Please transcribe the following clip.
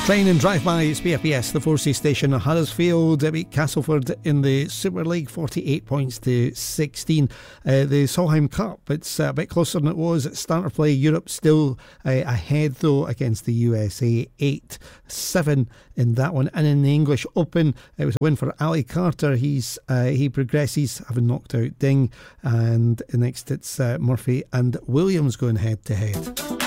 Train and Drive By, it's BFBS, the 4C station. Huddersfield beat Castleford in the Super League, 48 points to 16. The Solheim Cup, it's a bit closer than it was at starter play. Europe still ahead though against the USA, 8-7 in that one. And in the English Open, it was a win for Ali Carter. He progresses, having knocked out Ding. And next it's Murphy and Williams going head to head.